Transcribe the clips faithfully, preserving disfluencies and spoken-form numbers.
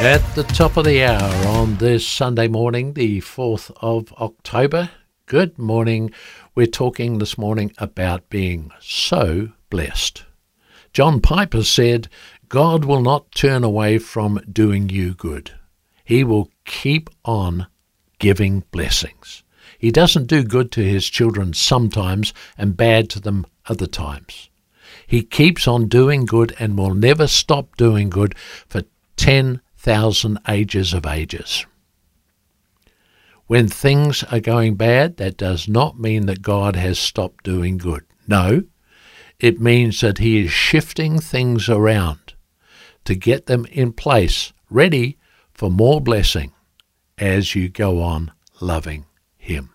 At the top of the hour on this Sunday morning, the fourth of October. Good morning. We're talking this morning about being so blessed. John Piper said, God will not turn away from doing you good. He will keep on giving blessings. He doesn't do good to his children sometimes and bad to them other times. He keeps on doing good and will never stop doing good for ten thousand ages of ages. When things are going bad, that does not mean that God has stopped doing good. No, it means that he is shifting things around to get them in place, ready for more blessing as you go on loving him.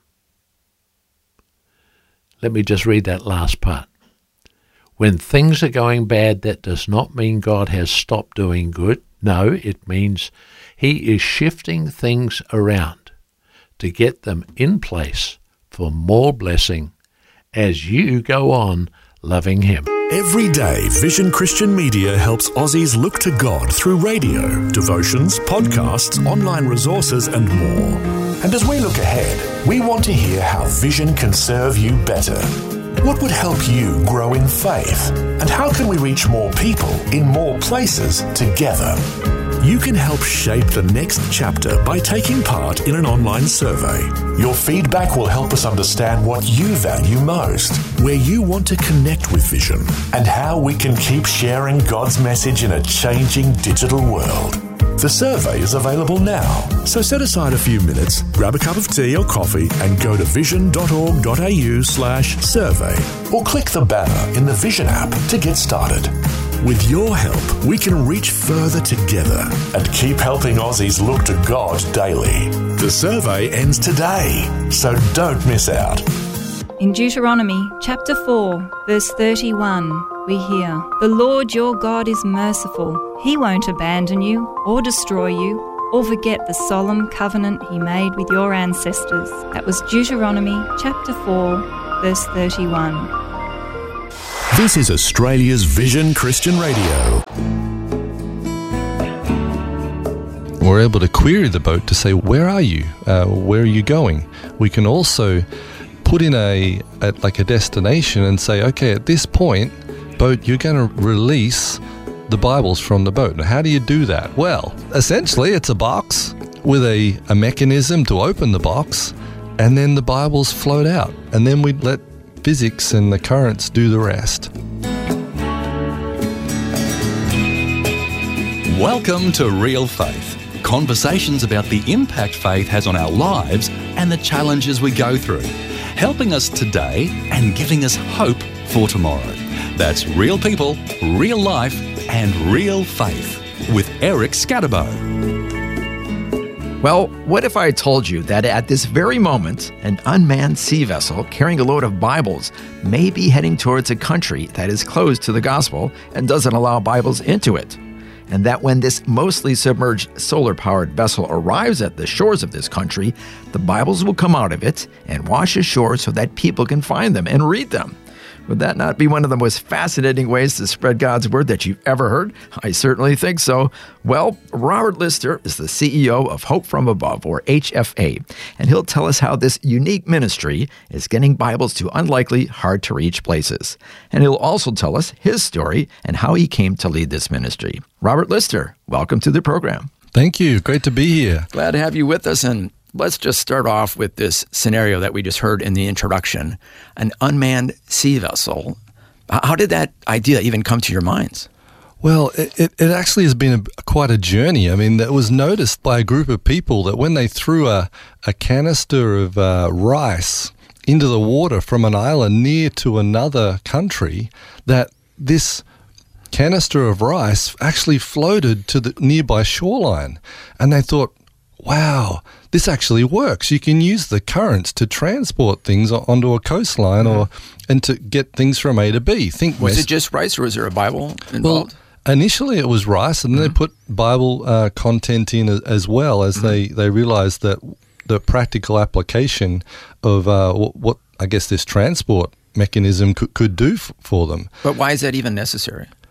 Let me just read that last part. When things are going bad, that does not mean God has stopped doing good. No, it means he is shifting things around to get them in place for more blessing as you go on loving him. Every day, Vision Christian Media helps Aussies look to God through radio, devotions, podcasts, online resources and more. And as we look ahead, we want to hear how Vision can serve you better. What would help you grow in faith? And how can we reach more people in more places together? You can help shape the next chapter by taking part in an online survey. Your feedback will help us understand what you value most, where you want to connect with Vision, and how we can keep sharing God's message in a changing digital world. The survey is available now, so set aside a few minutes, grab a cup of tea or coffee and go to vision.org.au slash survey or click the banner in the Vision app to get started. With your help, we can reach further together and keep helping Aussies look to God daily. The survey ends today, so don't miss out. In Deuteronomy chapter four, verse thirty-one, we hear, "The Lord your God is merciful. He won't abandon you or destroy you or forget the solemn covenant he made with your ancestors." That was Deuteronomy chapter four, verse thirty-one. This is Australia's Vision Christian Radio. We're able to query the boat to say, where are you? Uh, where are you going? We can also put in a, a like a destination and say, okay, at this point, boat, you're going to release the Bibles from the boat. Now, how do you do that? Well, essentially, it's a box with a, a mechanism to open the box, and then the Bibles float out. And then we let physics and the currents do the rest. Welcome to Real Faith. Conversations about the impact faith has on our lives and the challenges we go through, helping us today and giving us hope for tomorrow. That's real people, real life, and real faith with Eric Scatterbo. Well, what if I told you that at this very moment, an unmanned sea vessel carrying a load of Bibles may be heading towards a country that is closed to the gospel and doesn't allow Bibles into it? And that when this mostly submerged solar-powered vessel arrives at the shores of this country, the Bibles will come out of it and wash ashore so that people can find them and read them. Would that not be one of the most fascinating ways to spread God's word that you've ever heard? I certainly think so. Well, Robert Lister is the C E O of Hope from Above, or H F A, and he'll tell us how this unique ministry is getting Bibles to unlikely, hard-to-reach places. And he'll also tell us his story and how he came to lead this ministry. Robert Lister, welcome to the program. Thank you. Great to be here. Glad to have you with us, and let's just start off with this scenario that we just heard in the introduction, an unmanned sea vessel. How did that idea even come to your minds? Well, it, it, it actually has been a, quite a journey. I mean, it was noticed by a group of people that when they threw a, a canister of uh, rice into the water from an island near to another country, that this canister of rice actually floated to the nearby shoreline. And they thought, wow, this actually works. You can use the currents to transport things onto a coastline mm-hmm. or and to get things from A to B. Think was West- it just rice or was there a Bible involved? Well, initially it was rice, and then mm-hmm. they put Bible uh, content in as, as well as mm-hmm. they, they realized that the practical application of uh, what, what I guess this transport mechanism could, could do f- for them. But why is that even necessary?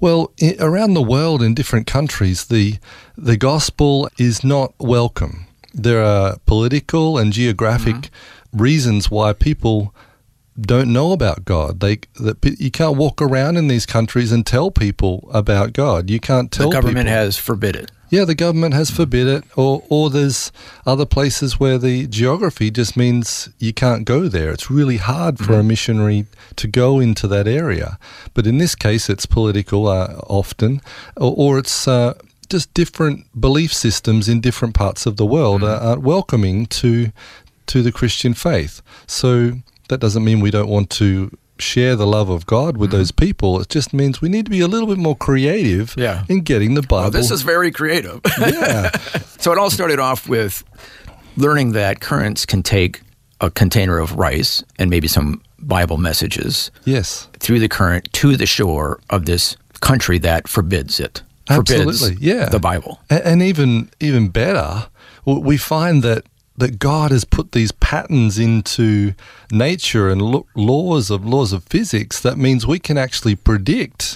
Well, I- around the world in different countries, the the gospel is not welcome. There are political and geographic mm-hmm. reasons why people don't know about God. They that you can't walk around in these countries and tell people about God. You can't tell The government people. has forbid it. Yeah, the government has forbid it, or or there's other places where the geography just means you can't go there. It's really hard for mm-hmm. a missionary to go into that area. But in this case, it's political uh, often, or, or it's uh, just different belief systems in different parts of the world mm-hmm. aren't welcoming to to the Christian faith. So that doesn't mean we don't want to share the love of God with mm-hmm. those people. It just means we need to be a little bit more creative yeah. in getting the Bible. Well, this is very creative. Yeah. So it all started off with learning that currents can take a container of rice and maybe some Bible messages yes. through the current to the shore of this country that forbids it. Absolutely, forbids yeah. the Bible. And, and even even better, we find that that God has put these patterns into nature and lo- laws of laws of physics. That means we can actually predict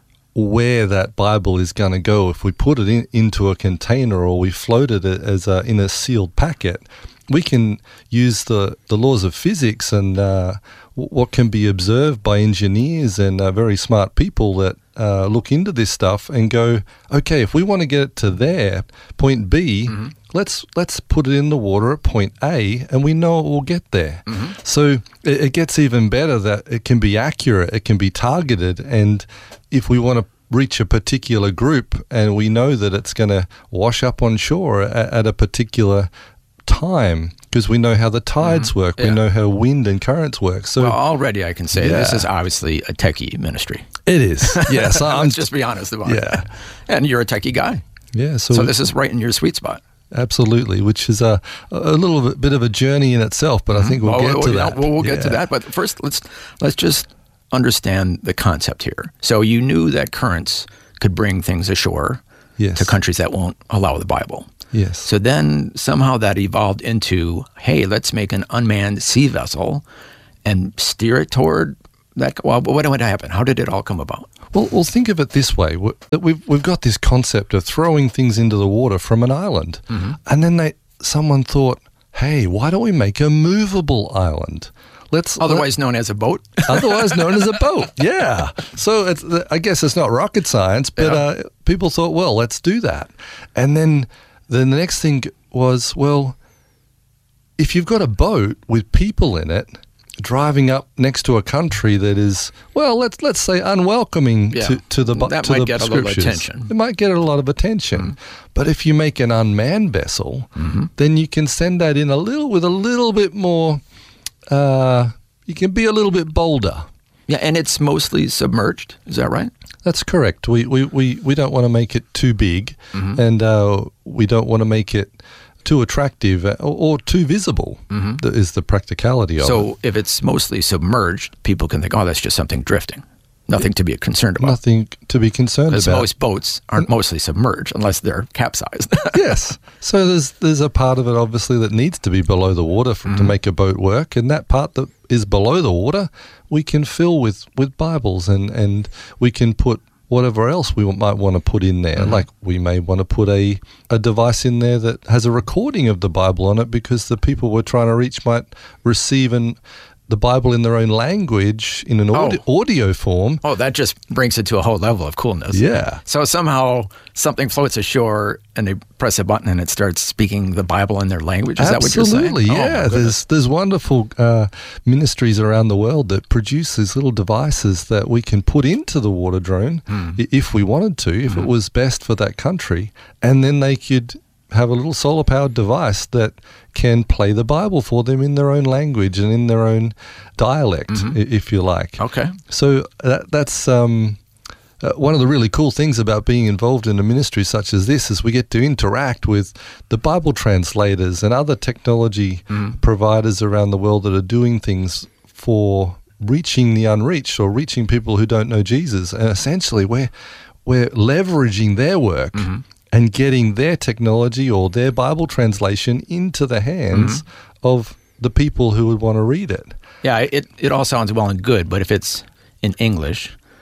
where that Bible is going to go if we put it in, into a container or we float it as a, in a sealed packet. We can use the, the laws of physics and uh, what can be observed by engineers and uh, very smart people that uh, look into this stuff and go, okay, if we want to get it to there, point B, mm-hmm. let's let's put it in the water at point A, and we know it will get there. Mm-hmm. So it, it gets even better that it can be accurate, it can be targeted, and if we want to reach a particular group and we know that it's going to wash up on shore at, at a particular time, because we know how the tides mm-hmm. work, yeah. we know how wind and currents work. So well, already I can say yeah. this is obviously a techie ministry. It is. Yes, I'm Let's just be honest about yeah. it. And you're a techie guy. Yeah. So, so this is right in your sweet spot. Absolutely, which is a a little bit, bit of a journey in itself, but I think we'll oh, get oh, to yeah, that. We'll, we'll yeah. get to that. But first, let's let's just understand the concept here. So you knew that currents could bring things ashore yes. to countries that won't allow the Bible. Yes. So then somehow that evolved into, hey, let's make an unmanned sea vessel and steer it toward that. Well, what would happen? How did it all come about? Well, well, think of it this way: that we've we've got this concept of throwing things into the water from an island, mm-hmm. and then they someone thought, hey, why don't we make a movable island? Let's otherwise let, known as a boat. Otherwise known as a boat. Yeah. So it's, I guess it's not rocket science, but yeah. uh, people thought, well, let's do that, and then. Then the next thing was, well, if you've got a boat with people in it driving up next to a country that is, well, let's let's say unwelcoming yeah. to, to the that to might the get scriptures, a little attention. It might get a lot of attention. Mm-hmm. But if you make an unmanned vessel, mm-hmm. then you can send that in a little with a little bit more. Uh, you can be a little bit bolder. Yeah, and it's mostly submerged. Is that right? That's correct. We we, we, we don't want to make it too big, mm-hmm. and uh, we don't want to make it too attractive or, or too visible. Mm-hmm. That is the practicality of so it. So if it's mostly submerged, people can think, oh, that's just something drifting. Nothing to be concerned about. Nothing to be concerned about. Because most boats aren't and, mostly submerged unless they're capsized. Yes. So there's there's a part of it, obviously, that needs to be below the water for, mm-hmm. to make a boat work. And that part that is below the water, we can fill with, with Bibles and, and we can put whatever else we might want to put in there. Mm-hmm. Like we may want to put a, a device in there that has a recording of the Bible on it because the people we're trying to reach might receive an the Bible in their own language in an audio, oh. audio form. Oh, that just brings it to a whole level of coolness. Yeah. So somehow something floats ashore and they press a button and it starts speaking the Bible in their language. Is Absolutely, that what you're saying? Yeah. Oh, there's there's wonderful uh, ministries around the world that produce these little devices that we can put into the water drone mm. if we wanted to, if mm. it was best for that country, and then they could have a little solar-powered device that can play the Bible for them in their own language and in their own dialect, mm-hmm. if you like. Okay. So that, that's um, uh, one of the really cool things about being involved in a ministry such as this is we get to interact with the Bible translators and other technology mm. providers around the world that are doing things for reaching the unreached or reaching people who don't know Jesus. And essentially we're, we're leveraging their work mm-hmm. and getting their technology or their Bible translation into the hands mm-hmm. of the people who would want to read it. Yeah, it, it all sounds well and good, but if it's in English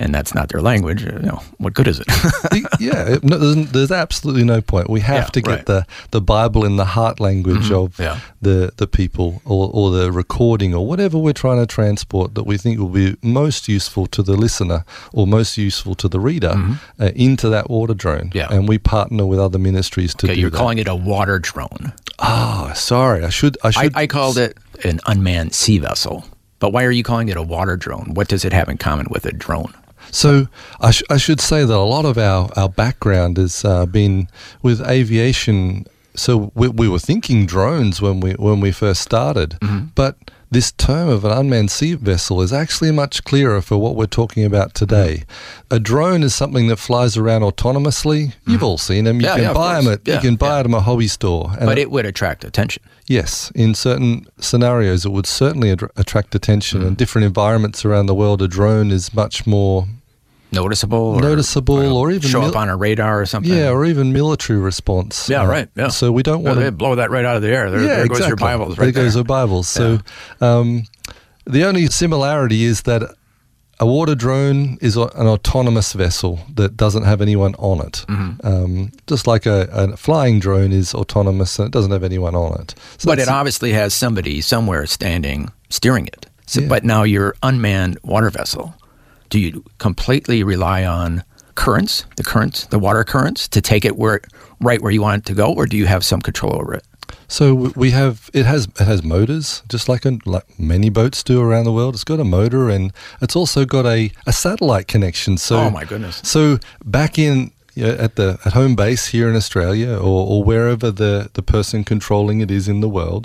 and that's not their language, you know, what good is it? yeah, it, no, there's, there's absolutely no point. We have Yeah, to get right. the, the Bible in the heart language Mhm, of yeah. the, the people or, or the recording or whatever we're trying to transport that we think will be most useful to the listener or most useful to the reader uh, into that water drone. Mm-hmm. Yeah. And we partner with other ministries to Okay, do you're that. calling it a water drone. Oh, sorry. I should. I I, should. I called it an unmanned sea vessel. But why are you calling it a water drone? What does it have in common with a drone? So I, sh- I should say that a lot of our, our background has uh, been with aviation. So we, we were thinking drones when we when we first started, Mm-hmm. but this term of an unmanned sea vessel is actually much clearer for what we're talking about today. A drone is something that flies around autonomously. You've all seen them. You Yeah, can yeah, of buy them course. at you Yeah, can buy yeah. them at a hobby store. And But it would attract attention. Yes, in certain scenarios, it would certainly ad- attract attention. Mm. In different environments around the world, a drone is much more Noticeable? Or, noticeable, or even show mil- up on a radar or something? yeah, or even military response. Yeah, Uh, right, yeah. So we don't Well, want they to. blow that right out of the air. There, Yeah, there goes exactly. your Bibles There right there. goes your Bibles. So um, the only similarity is that a water drone is a- an autonomous vessel that doesn't have anyone on it. Mm-hmm. Um, just like a, a flying drone is autonomous and it doesn't have anyone on it. So But it that's- obviously has somebody somewhere standing steering it. So, Yeah. But now your unmanned water vessel, do you completely rely on currents, the currents, the water currents, to take it where right where you want it to go, or do you have some control over it? So w- we have it has it has motors, just like, a, like many boats do around the world. It's got a motor, and it's also got a, a satellite connection. So Oh, my goodness. So back in you know, at the at home base here in Australia, or, or wherever the, the person controlling it is in the world,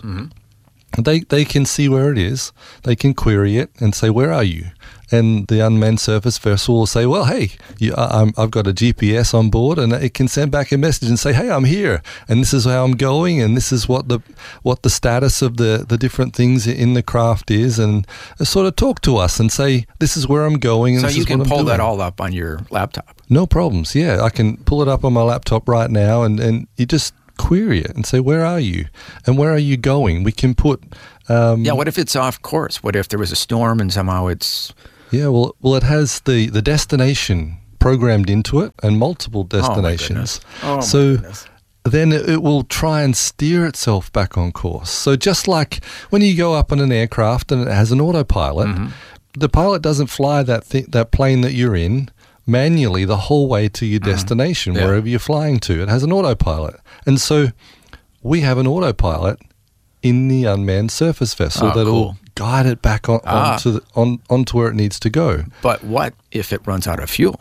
they they can see where it is. They can query it and say, "Where are you?" And the unmanned surface vessel will say, well, hey, you, I, I'm, I've got a G P S on board, and it can send back a message and say, hey, I'm here, and this is how I'm going, and this is what the what the status of the, the different things in the craft is, and sort of talk to us and say, this is where I'm going, and So this you is can what I'm pull that doing." all up on your laptop. No problems, yeah. I can pull it up on my laptop right now, and, and you just query it and say, where are you? And where are you going? We can put... Um, Yeah, what if it's off course? What if there was a storm and somehow it's... Yeah, well, well, it has the, the destination programmed into it and multiple destinations. Oh, my so goodness. then it, it will try and steer itself back on course. So just like when you go up on an aircraft and it has an autopilot, Mm-hmm. the pilot doesn't fly that thi- that plane that you're in manually the whole way to your destination, Mm-hmm. Yeah. wherever you're flying to. It has an autopilot. And so we have an autopilot in the unmanned surface vessel Oh, that will cool. guide it back on, Ah. onto, the, on, onto where it needs to go. But what if it runs out of fuel?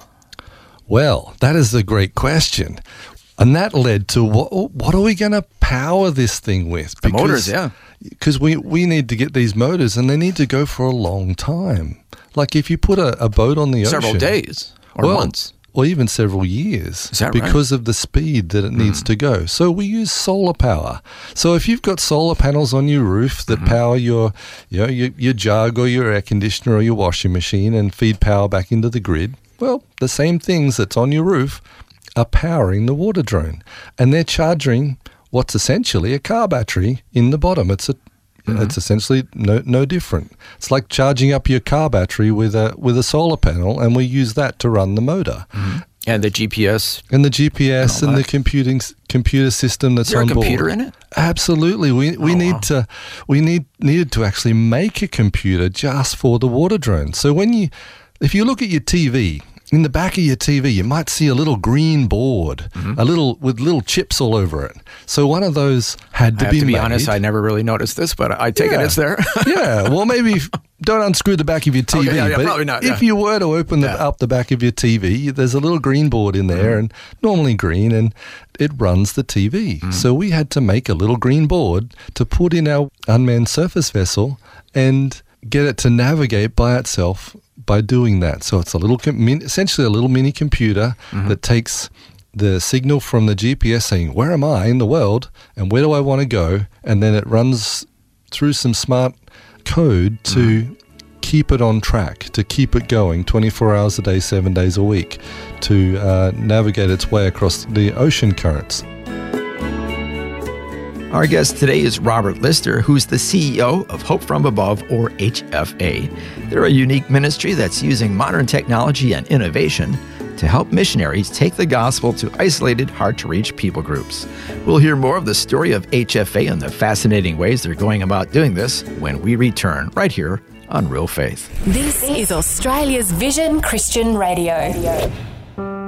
Well, that is a great question. And that led to what, what are we going to power this thing with? The motors, yeah. Because we, we need to get these motors, and they need to go for a long time. Like if you put a, a boat on the ocean. Several days or well, months. Or even several years. Is that right? because of the speed that it needs to go. So we use solar power. So if you've got solar panels on your roof that power your, you know, your, your jug or your air conditioner or your washing machine and feed power back into the grid, well, the same things that's on your roof are powering the water drone. And they're charging what's essentially a car battery in the bottom. It's a It's essentially no no different. It's like charging up your car battery with a with a solar panel, and we use that to run the motor. And the G P S. And the G P S And all and the that. computing s- computer system that's Is there on a board. computer in it? Absolutely. We we Oh, need wow. to we need needed to actually make a computer just for the water drone. So when you if you look at your T V, in the back of your T V, you might see a little green board, Mm-hmm. a little with little chips all over it. So one of those had I to have be to be made. honest, I never really noticed this, but I take it Yeah. it's there. Yeah, well, maybe f- don't unscrew the back of your T V. Okay, yeah, yeah, but probably not, If yeah. you were to open the, Yeah. up the back of your T V, there's a little green board in there, and normally green, and it runs the T V. So we had to make a little green board to put in our unmanned surface vessel and get it to navigate by itself by doing that. So it's a little, com- min- essentially a little mini computer that takes the signal from the G P S saying, where am I in the world and where do I want to go? And then it runs through some smart code to keep it on track, to keep it going twenty-four hours a day, seven days a week, to uh, navigate its way across the ocean currents. Our guest today is Robert Lister, who's the C E O of Hope from Above, or H F A. They're a unique ministry that's using modern technology and innovation to help missionaries take the gospel to isolated, hard-to-reach people groups. We'll hear more of the story of H F A and the fascinating ways they're going about doing this when we return right here on Real Faith. This is Australia's Vision Christian Radio.